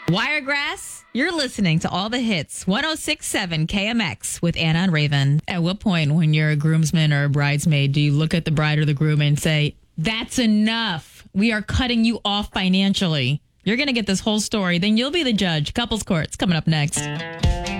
Wiregrass, you're listening to all the hits. 106.7 KMX with Anna and Raven. At what point when you're a groomsman or a bridesmaid do you look at the bride or the groom and say, that's enough. We are cutting you off financially. You're going to get this whole story. Then you'll be the judge. Couples Court's coming up next.